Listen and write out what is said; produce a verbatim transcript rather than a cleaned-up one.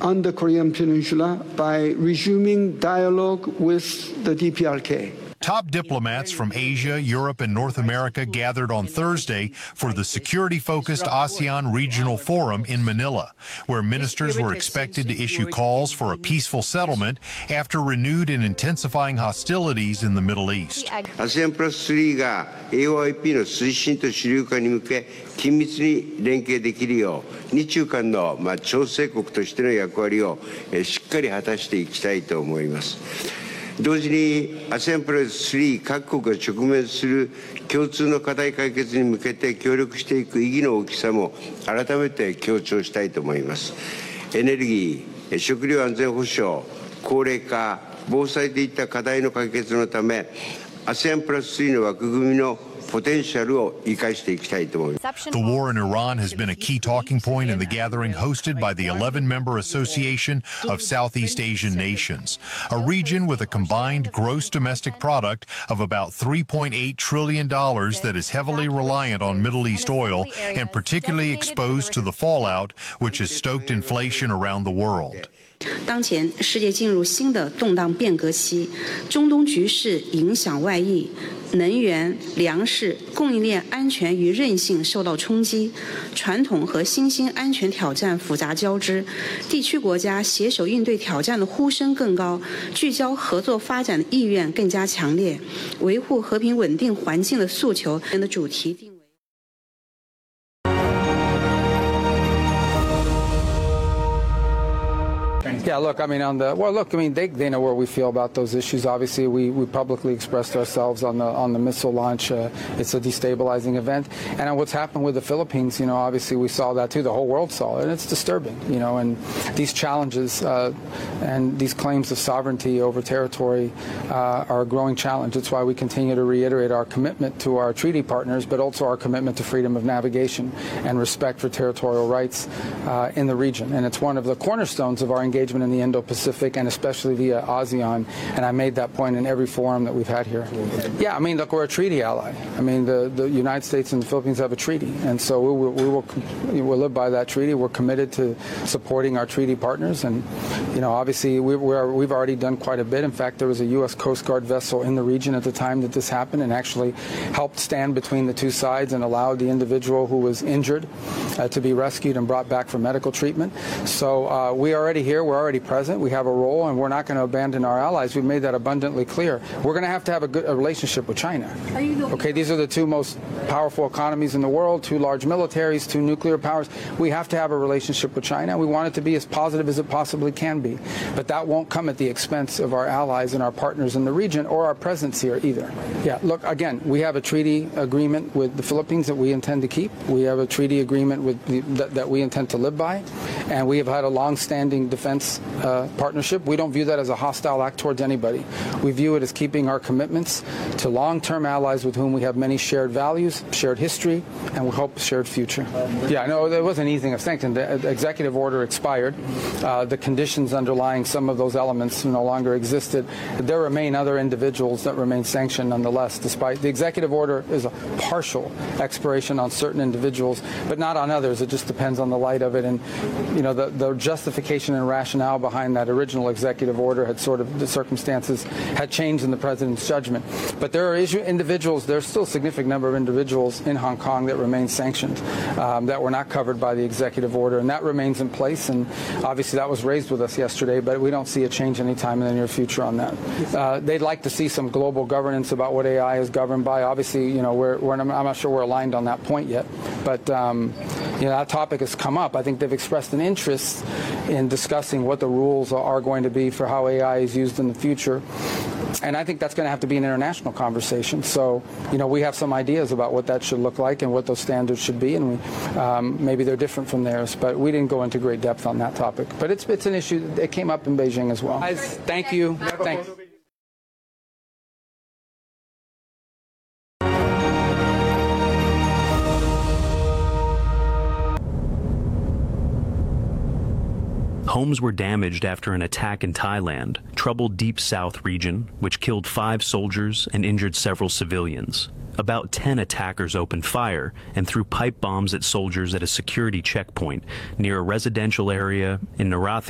on the Korean Peninsula by resuming dialogue with the D P R K. Top diplomats from Asia, Europe, and North America gathered on Thursday for the security-focused ASEAN Regional Forum in Manila, where ministers were expected to issue calls for a peaceful settlement after renewed and intensifying hostilities in the Middle East. ASEAN プラススリーが エーオーアイピー の推進と主流化に向け緊密に連携できるよう日中間の、まあ、調整国としての役割を、えー、しっかり果たしていきたいと思います。同時に アセアン プラススリー各国が直面する共通の課題解決に向けて協力していく意義の大きさも改めて強調したいと思います。エネルギー、食料安全保障、高齢化、防災といった課題の解決のため アセアン プラススリーの枠組みのThe war in Iran has been a key talking point in the gathering hosted by the eleven-member Association of Southeast Asian Nations, a region with a combined gross domestic product of about three point eight trillion dollars that is heavily reliant on Middle East oil and particularly exposed to the fallout, which has stoked inflation around the world. 当前世界进入新的动荡变革期，中东局势影响外溢，能源、粮食供应链安全与韧性受到冲击，传统和新兴安全挑战复杂交织，地区国家携手应对挑战的呼声更高，聚焦合作发展的意愿更加强烈，维护和平稳定环境的诉求的主题定位。 Yeah, look, I mean, on the well, look, I mean, they they know where we feel about those issues. Obviously, we, we publicly expressed ourselves on the on the missile launch. Uh, it's a destabilizing event, and on what's happened with the Philippines, you know, obviously we saw that too. The whole world saw it, and it's disturbing, you know. And these challenges uh, and these claims of sovereignty over territory uh, are a growing challenge. That's why we continue to reiterate our commitment to our treaty partners, but also our commitment to freedom of navigation and respect for territorial rights uh, in the region. And it's one of the cornerstones of our engagement in the Indo-Pacific and especially via ASEAN, and I made that point in every forum that we've had here. Yeah, I mean, look, we're a treaty ally. I mean, the, the United States and the Philippines have a treaty, and so we will, we will we will live by that treaty. We're committed to supporting our treaty partners, and, you know, obviously we, we're, we've already done quite a bit. In fact, there was a U S Coast Guard vessel in the region at the time that this happened and actually helped stand between the two sides and allowed the individual who was injured uh, to be rescued and brought back for medical treatment. So uh, we're already here. We're already present. We have a role, and we're not going to abandon our allies. We've made that abundantly clear. We're going to have to have a good a relationship with China. Okay, these are the two most powerful economies in the world, two large militaries, two nuclear powers. We have to have a relationship with China. We want it to be as positive as it possibly can be. But that won't come at the expense of our allies and our partners in the region or our presence here either. Yeah, look, again, we have a treaty agreement with the Philippines that we intend to keep. We have a treaty agreement with the, that, that we intend to live by. And we have had a long-standing defense uh, partnership. We don't view that as a hostile act towards anybody. We view it as keeping our commitments to long-term allies with whom we have many shared values, shared history, and we hope shared future. Yeah, no, there was an easing of sanctions. The executive order expired. Uh, the conditions underlying some of those elements no longer existed. There remain other individuals that remain sanctioned nonetheless, despite the executive order is a partial expiration on certain individuals, but not on others. It just depends on the light of it. And, you know, the, the justification and rationale behind that original executive order had sort of, the circumstances had changed in the president's judgment. But there are issue, individuals, there's still a significant number of individuals in Hong Kong that remain sanctioned, um, that were not covered by the executive order, and that remains in place. And obviously that was raised with us yesterday, but we don't see a change anytime in the near future on that. Uh, they'd like to see some global governance about what A I is governed by. Obviously, you know, we're, we're, I'm not sure we're aligned on that point yet, but um, you know, that topic has come up. I think they've expressed an interest in discussing what the rules are going to be for how A I is used in the future. And I think that's going to have to be an international conversation. So, you know, we have some ideas about what that should look like and what those standards should be, and we, um, maybe they're different from theirs. But we didn't go into great depth on that topic. But it's it's an issue that came up in Beijing as well. Guys, thank you. Thanks. Homes were damaged after an attack in Thailand, troubled Deep South region, which killed five soldiers and injured several civilians. About ten attackers opened fire and threw pipe bombs at soldiers at a security checkpoint near a residential area in Narathi.